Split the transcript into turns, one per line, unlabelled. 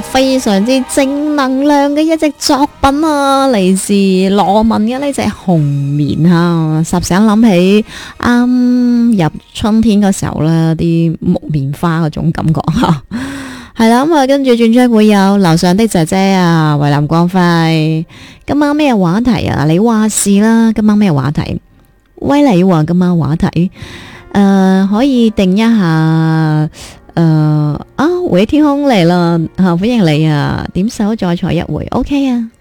非常之正能量嘅一隻作品啊，嚟自羅文嘅呢隻紅棉啊，霎時諗起啱入春天嗰時候啦，啲木棉花嗰種感覺吓。係啦，咁啊，跟住轉出會有樓上的姐姐啊，維林光輝。今晚咩話題啊？你話事啦，今晚咩話題？威利話今晚話題，可以定一下，回天空嚟啦，歡迎你啊，點手再坐一回，OK 啊。